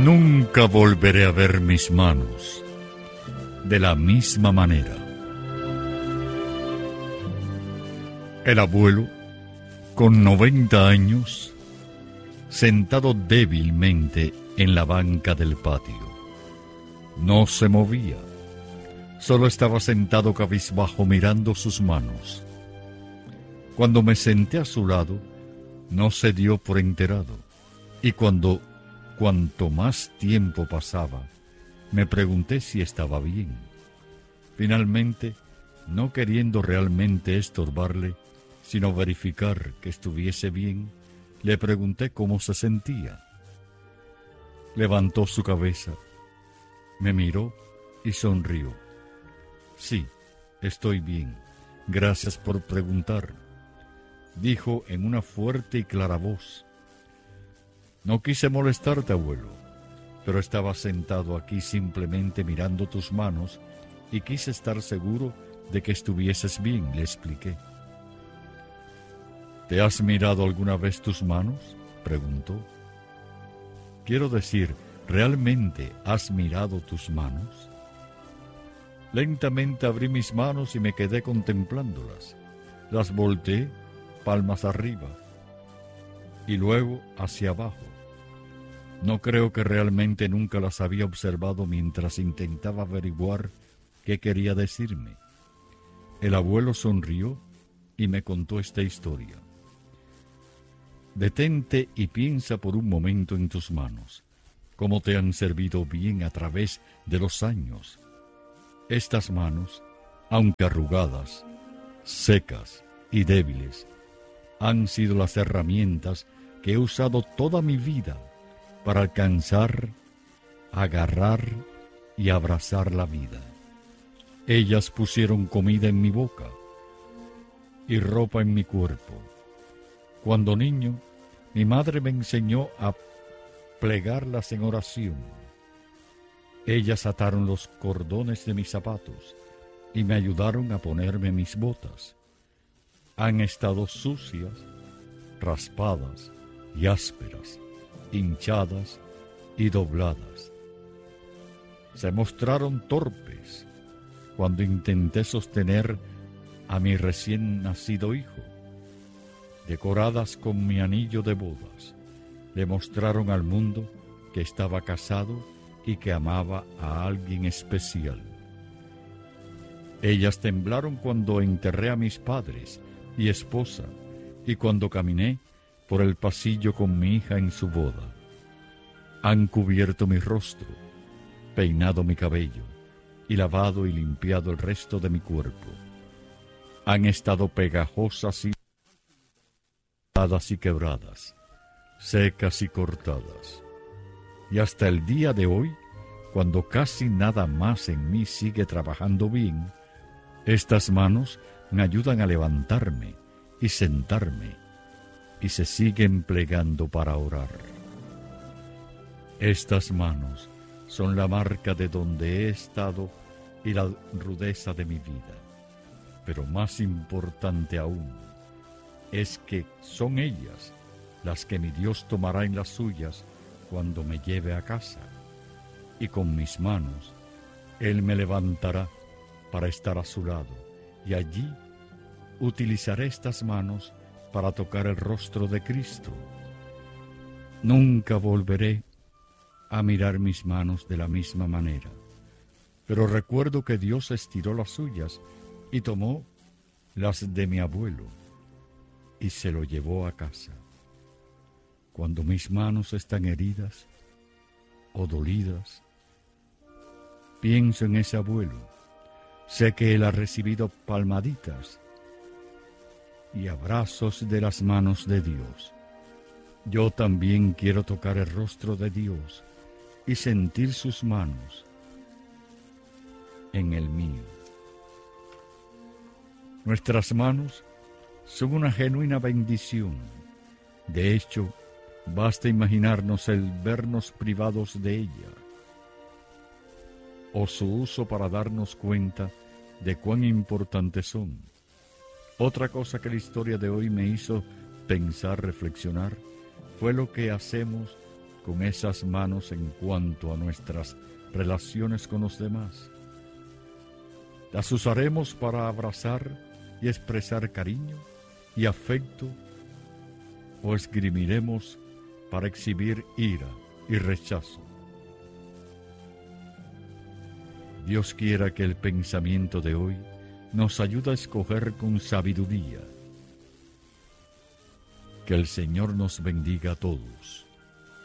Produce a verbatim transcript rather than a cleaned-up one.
Nunca volveré a ver mis manos de la misma manera. El abuelo, con noventa años, sentado débilmente en la banca del patio. No se movía, solo estaba sentado cabizbajo mirando sus manos. Cuando me senté a su lado, no se dio por enterado, y cuando, cuanto más tiempo pasaba, me pregunté si estaba bien. Finalmente, no queriendo realmente estorbarle, sino verificar que estuviese bien, le pregunté cómo se sentía. Levantó su cabeza, me miró y sonrió. Sí, estoy bien. Gracias por preguntar, dijo en una fuerte y clara voz. No quise molestarte, abuelo, pero estaba sentado aquí simplemente mirando tus manos y quise estar seguro de que estuvieses bien, le expliqué. ¿Te has mirado alguna vez tus manos?, preguntó. Quiero decir, ¿realmente has mirado tus manos? Lentamente abrí mis manos y me quedé contemplándolas. Las volteé, palmas arriba, y luego hacia abajo. No creo que realmente nunca las había observado mientras intentaba averiguar qué quería decirme. El abuelo sonrió y me contó esta historia. Detente y piensa por un momento en tus manos, cómo te han servido bien a través de los años. Estas manos, aunque arrugadas, secas y débiles, han sido las herramientas que he usado toda mi vida para alcanzar, agarrar y abrazar la vida. Ellas pusieron comida en mi boca y ropa en mi cuerpo. Cuando niño, mi madre me enseñó a plegarlas en oración. Ellas ataron los cordones de mis zapatos y me ayudaron a ponerme mis botas. Han estado sucias, raspadas y ásperas, hinchadas y dobladas. Se mostraron torpes cuando intenté sostener a mi recién nacido hijo. Decoradas con mi anillo de bodas, le mostraron al mundo que estaba casado y que amaba a alguien especial. Ellas temblaron cuando enterré a mis padres y esposa y cuando caminé por el pasillo con mi hija en su boda. Han cubierto mi rostro, peinado mi cabello y lavado y limpiado el resto de mi cuerpo. Han estado pegajosas y y quebradas, secas y cortadas. Y hasta el día de hoy, cuando casi nada más en mí sigue trabajando bien, estas manos me ayudan a levantarme y sentarme, y se siguen plegando para orar. Estas manos son la marca de donde he estado y la rudeza de mi vida. Pero más importante aún, es que son ellas las que mi Dios tomará en las suyas cuando me lleve a casa, y con mis manos Él me levantará para estar a su lado, y allí utilizaré estas manos para tocar el rostro de Cristo. Nunca volveré a mirar mis manos de la misma manera, pero recuerdo que Dios estiró las suyas y tomó las de mi abuelo y se lo llevó a casa. Cuando mis manos están heridas o dolidas, pienso en ese abuelo. Sé que él ha recibido palmaditas y abrazos de las manos de Dios. Yo también quiero tocar el rostro de Dios y sentir sus manos en el mío. Nuestras manos son una genuina bendición. De hecho, basta imaginarnos el vernos privados de ella, o su uso para darnos cuenta de cuán importantes son. Otra cosa que la historia de hoy me hizo pensar, reflexionar, fue lo que hacemos con esas manos en cuanto a nuestras relaciones con los demás? ¿Las usaremos para abrazar y expresar cariño y afecto? ¿O esgrimiremos para exhibir ira y rechazo? Dios quiera que el pensamiento de hoy nos ayude a escoger con sabiduría. Que el Señor nos bendiga a todos.